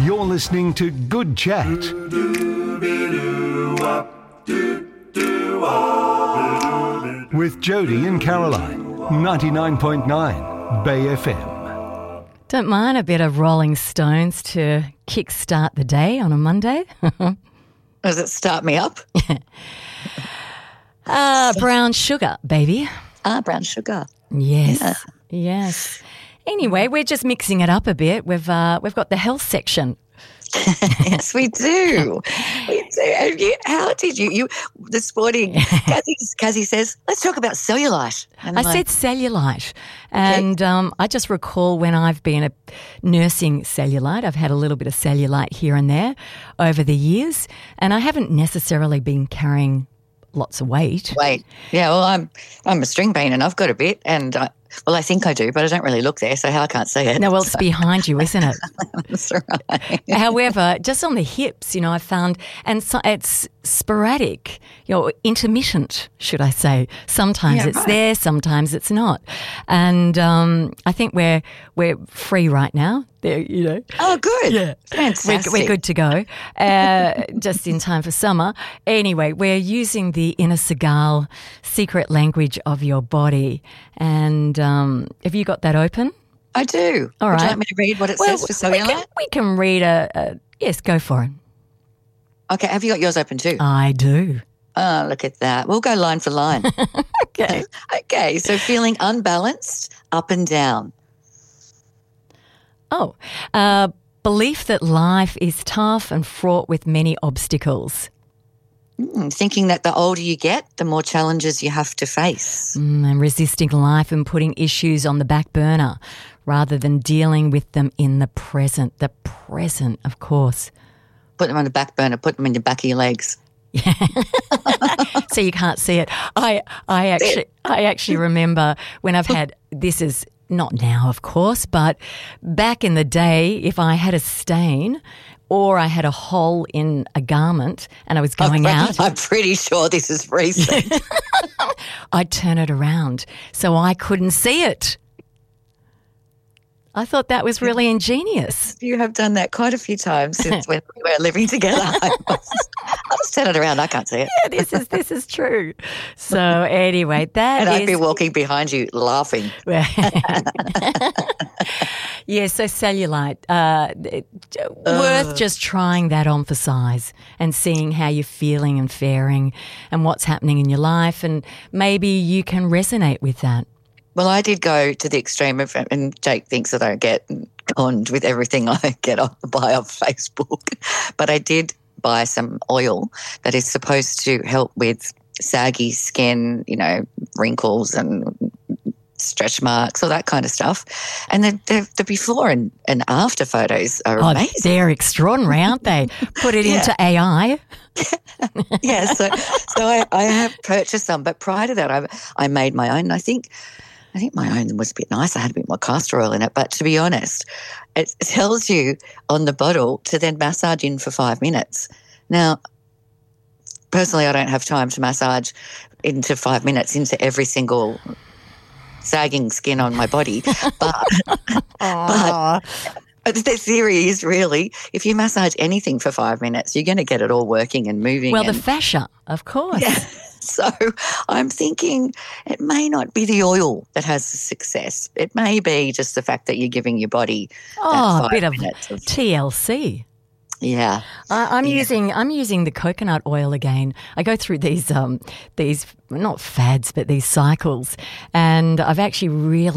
You're listening to Good Chat. With Jody and Caroline. 99.9 Bay FM. Don't mind a bit of Rolling Stones to kickstart the day on a Monday. Does it start me up? Brown sugar, baby. Brown sugar. Yes, Yeah. yes. Anyway, we're just mixing it up a bit. We've got the health section. Yes, we do. We do. And how did you this morning, Cassie says, let's talk about cellulite. And I said cellulite, and I just recall when I've been nursing cellulite, I've had a little bit of cellulite here and there over the years, and I haven't necessarily been carrying lots of weight. Yeah, well, I'm a string bean and I've got a bit, and I think I do, but I don't really look there, so I can't see it. No, well, it's behind you, isn't it? That's right. However, just on the hips, I found, and so it's sporadic, intermittent, should I say. Sometimes it's there, sometimes it's not. And I think we're free right now. There, Oh, good. Yeah. Fantastic. We're good to go, just in time for summer. Anyway, we're using the Inner Segal secret language of your body. And have you got that open? I do. All Would you right. like me to read what it says for cellulite? We can read yes, go for it. Okay, have you got yours open too? I do. Oh, look at that. We'll go line for line. Okay. Okay, so feeling unbalanced, up and down. Oh, belief that life is tough and fraught with many obstacles. Thinking that the older you get, the more challenges you have to face. And resisting life and putting issues on the back burner rather than dealing with them in the present. The present, of course. Put them on the back burner, put them in the back of your legs. So you can't see it. I actually remember when I've had, this is not now, of course, but back in the day, if I had a stain or I had a hole in a garment and I was going out, I'm pretty sure this is recent. I'd turn it around so I couldn't see it. I thought that was really ingenious. You have done that quite a few times since when we were living together. I'll just turn it around. I can't see it. Yeah, this is true. So anyway, And I'd be walking behind you laughing. Yeah, so cellulite, worth just trying that on for size and seeing how you're feeling and faring and what's happening in your life, and maybe you can resonate with that. Well, I did go to the extreme of, and Jake thinks that I get conned with everything I buy off Facebook, but I did buy some oil that is supposed to help with saggy skin, wrinkles and stretch marks, all that kind of stuff. And the before and after photos are amazing. They're extraordinary, aren't they? Put it into AI. Yeah, so I have purchased some, but prior to that, I made my own. I think my own was a bit nice. I had a bit more castor oil in it, but to be honest, it tells you on the bottle to then massage in for 5 minutes. Now, personally, I don't have time to massage into 5 minutes into every single sagging skin on my body, but the theory is really, if you massage anything for 5 minutes, you're going to get it all working and moving. Well, the fascia, of course. Yeah. So I'm thinking it may not be the oil that has the success. It may be just the fact that you're giving your body a bit of minutes of TLC. Yeah. I'm using the coconut oil again. I go through these not fads, but these cycles, and I've actually really